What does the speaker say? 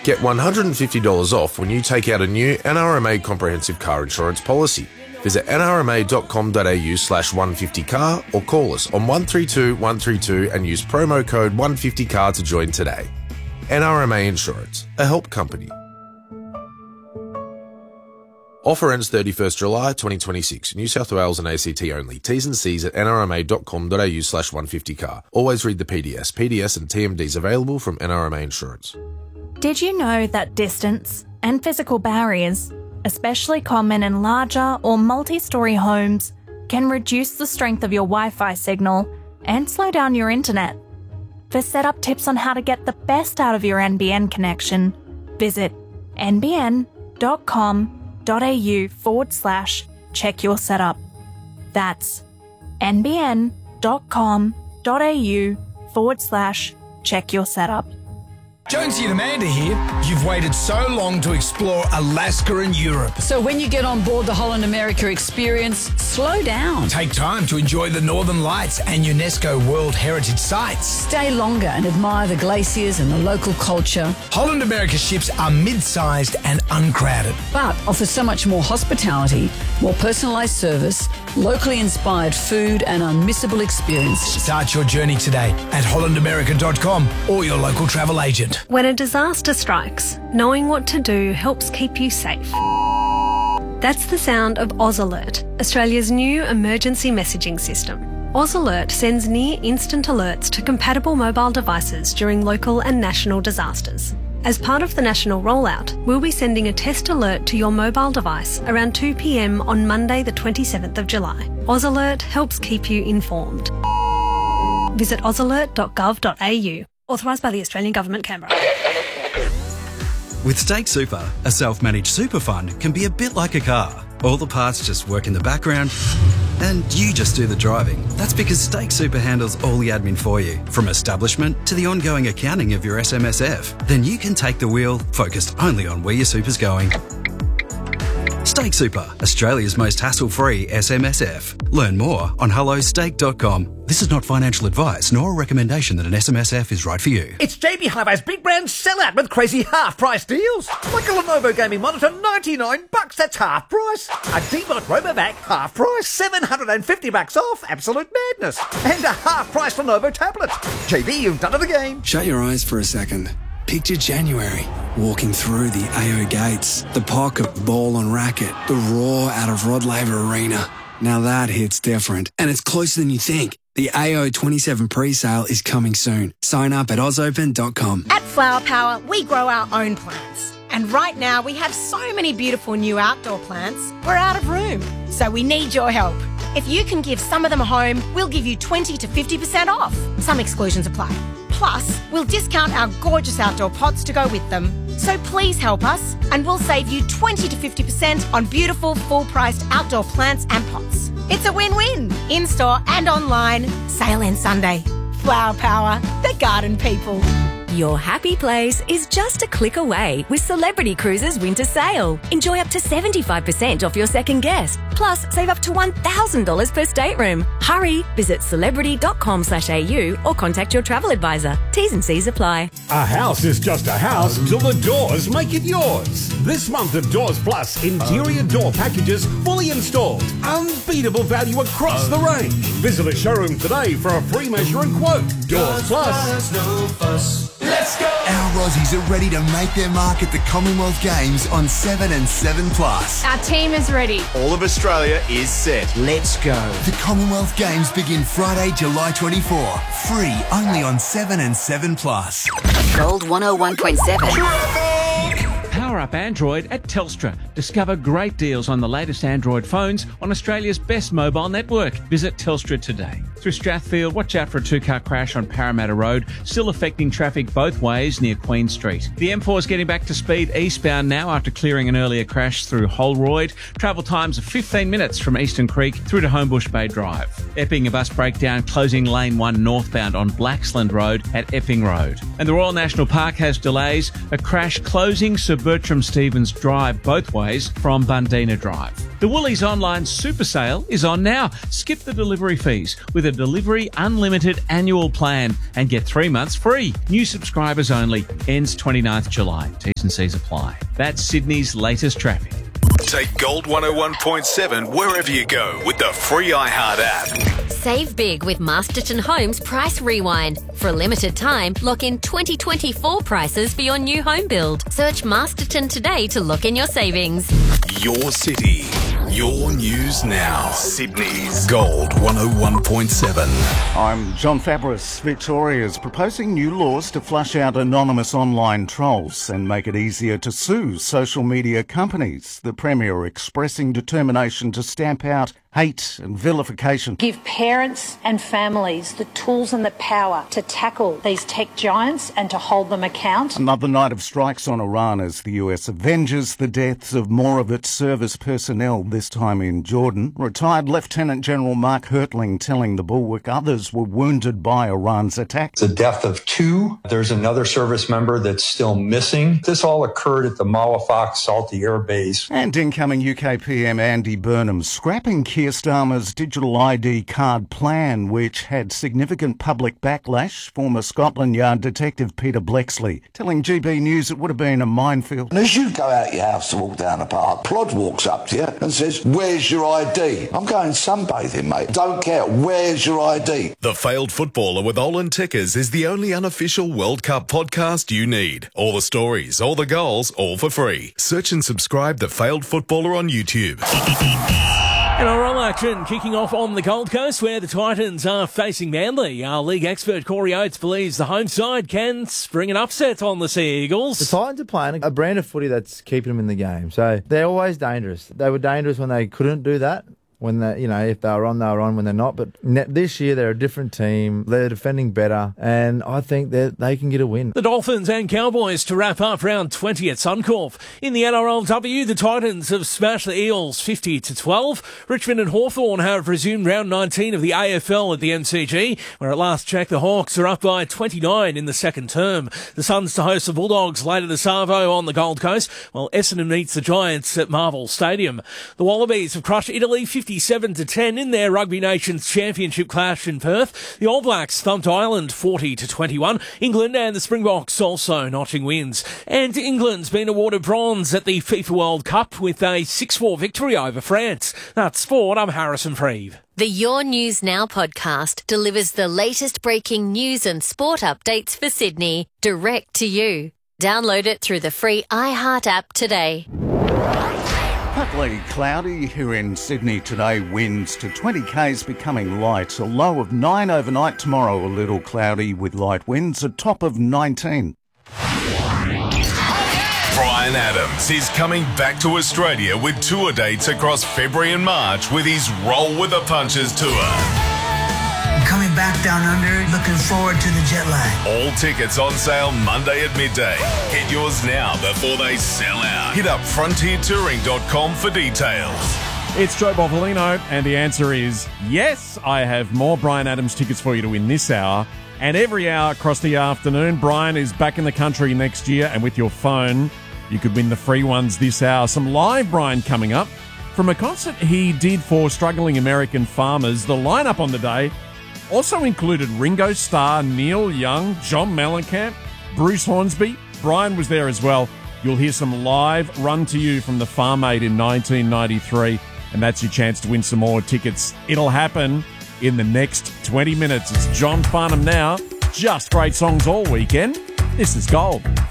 Get $150 off when you take out a new NRMA comprehensive car insurance policy. Visit nrma.com.au/150car or call us on 132 132 and use promo code 150car to join today. NRMA Insurance, a help company. Offer ends 31st July 2026. New South Wales and ACT only. T's and C's at nrma.com.au/150car. Always read the PDS. PDS and TMDs available from NRMA Insurance. Did you know that distance and physical barriers, especially common in larger or multi-storey homes, can reduce the strength of your Wi-Fi signal and slow down your internet? For setup tips on how to get the best out of your NBN connection, visit nbn.com.au/check your setup. That's nbn.com.au/check your setup. Jonesy and Amanda here. You've waited so long to explore Alaska and Europe. So when you get on board the Holland America experience, slow down. Take time to enjoy the Northern Lights and UNESCO World Heritage Sites. Stay longer and admire the glaciers and the local culture. Holland America ships are mid-sized and uncrowded, but offer so much more hospitality, more personalised service, locally inspired food and unmissable experiences. Start your journey today at hollandamerica.com or your local travel agent. When a disaster strikes, knowing what to do helps keep you safe. That's the sound of Oz Alert, Australia's new emergency messaging system. Oz Alert sends near instant alerts to compatible mobile devices during local and national disasters. As part of the national rollout, we'll be sending a test alert to your mobile device around 2 p.m. on Monday the 27th of July. Oz Alert helps keep you informed. Visit ozalert.gov.au. Authorised by the Australian Government, Canberra. With Stake Super, a self-managed super fund can be a bit like a car. All the parts just work in the background and you just do the driving. That's because Stake Super handles all the admin for you, from establishment to the ongoing accounting of your SMSF. Then you can take the wheel, focused only on where your super's going. Stake Super, Australia's most hassle-free SMSF. Learn more on hellostake.com. This is not financial advice nor a recommendation that an SMSF is right for you. It's JB Hi-Fi's big brand sellout with crazy half-price deals. Like a Lenovo gaming monitor, $99, that's half price. A D-Bot RoboVac, half price, $750 off, absolute madness. And a half-price Lenovo tablet. JB, you've done it again. Shut your eyes for a second. Picture January, walking through the AO gates, the pocket ball on racket, the roar out of Rod Laver Arena. Now that hits different, and it's closer than you think. The AO 27 pre-sale is coming soon. Sign up at ozopen.com. At Flower Power, we grow our own plants. And right now we have so many beautiful new outdoor plants, we're out of room. So we need your help. If you can give some of them a home, we'll give you 20 to 50% off. Some exclusions apply. Plus, we'll discount our gorgeous outdoor pots to go with them. So please help us and we'll save you 20 to 50% on beautiful, full-priced outdoor plants and pots. It's a win-win, in-store and online. Sale ends Sunday. Flower Power, the garden people. Your happy place is just a click away with Celebrity Cruises Winter Sale. Enjoy up to 75% off your second guest. Plus, save up to $1,000 per stateroom. Hurry, visit celebrity.com.au or contact your travel advisor. T's and C's apply. A house is just a house till the doors make it yours. This month of Doors Plus, interior door packages fully installed. Unbeatable value across the range. Visit a showroom today for a free measure and quote. Doors Plus. No fuss. Let's go! Our Aussies are ready to make their mark at the Commonwealth Games on 7 and 7 Plus. Our team is ready. All of Australia is set. Let's go. The Commonwealth Games begin Friday, July 24. Free only on 7 and 7 Plus. Gold 101.7. Power up Android at Telstra. Discover great deals on the latest Android phones on Australia's best mobile network. Visit Telstra today. Through Strathfield, watch out for a two-car crash on Parramatta Road, still affecting traffic both ways near Queen Street. The M4 is getting back to speed eastbound now after clearing an earlier crash through Holroyd. Travel times of 15 minutes from Eastern Creek through to Homebush Bay Drive. Epping, a bus breakdown closing lane 1 northbound on Blacksland Road at Epping Road. And the Royal National Park has delays, a crash closing Sir Bertram Stevens Drive both ways Freeways from Bundina Drive. The Woolies online super sale is on now. Skip the delivery fees with a delivery unlimited annual plan and get 3 months free. New subscribers only. Ends 29th July. T's and C's apply. That's Sydney's latest traffic. Take Gold 101.7 wherever you go with the free iHeart app. Save big with Masterton Homes Price Rewind. For a limited time, lock in 2024 prices for your new home build. Search Masterton today to lock in your savings. Your city, your news now. Sydney's Gold 101.7. I'm John Fabris. Victoria is proposing new laws to flush out anonymous online trolls and make it easier to sue social media companies. The Premier expressing determination to stamp out hate and vilification. Give parents and families the tools and the power to tackle these tech giants and to hold them account. Another night of strikes on Iran as the US avenges the deaths of more of its service personnel, this time in Jordan. Retired Lieutenant General Mark Hertling telling the Bulwark others were wounded by Iran's attack. The death of 2. There's another service member that's still missing. This all occurred at the Malafak Salty Air Base. And incoming UK PM Andy Burnham scrapping Keir Starmer's digital ID card plan, which had significant public backlash. Former Scotland Yard Detective Peter Blexley telling GB News it would have been a minefield. And as you go out your house to walk down the park, Plod walks up to you and says, "Where's your ID?" I'm going sunbathing, mate. Don't care. Where's your ID? The Failed Footballer with Olin Tickers is the only unofficial World Cup podcast you need. All the stories, all the goals, all for free. Search and subscribe The Failed Footballer on YouTube. NRL action kicking off on the Gold Coast where the Titans are facing Manly. Our league expert Corey Oates believes the home side can spring an upset on the Sea Eagles. The Titans are playing a brand of footy that's keeping them in the game. So they're always dangerous. They were dangerous when they couldn't do that. When they, if they were on, they were on. When they're not, but this year they're a different team. They're defending better, and I think that they can get a win. The Dolphins and Cowboys to wrap up round 20 at Suncorp. In the NRLW, the Titans have smashed the Eels 50-12. Richmond and Hawthorn have resumed round 19 of the AFL at the MCG, where at last check the Hawks are up by 29 in the second term. The Suns to host the Bulldogs later this Savo on the Gold Coast, while Essendon meets the Giants at Marvel Stadium. The Wallabies have crushed Italy 57-10 in their Rugby Nations Championship clash in Perth. The All Blacks thumped Ireland 40-21. England and the Springboks also notching wins. And England's been awarded bronze at the FIFA World Cup with a 6-4 victory over France. That's sport. I'm Harrison Freeve. The Your News Now podcast delivers the latest breaking news and sport updates for Sydney direct to you. Download it through the free iHeart app today. Partly cloudy here in Sydney today, winds to 20 k's becoming light. A low of 9 overnight tomorrow, a little cloudy with light winds, a top of 19. Bryan Adams is coming back to Australia with tour dates across February and March with his Roll with the Punches tour. Coming back down under, looking forward to the jet lag. All tickets on sale Monday at midday. Get yours now before they sell out. Hit up frontiertouring.com for details. It's Joe Bovolino, and the answer is yes. I have more Bryan Adams tickets for you to win this hour. And every hour across the afternoon, Bryan is back in the country next year, and with your phone, you could win the free ones this hour. Some live Bryan coming up from a concert he did for struggling American farmers. The lineup on the day also included Ringo Starr, Neil Young, John Mellencamp, Bruce Hornsby. Bryan was there as well. You'll hear some live Run to You from the Farm Aid in 1993, and that's your chance to win some more tickets. It'll happen in the next 20 minutes. It's John Farnham now. Just great songs all weekend. This is Gold.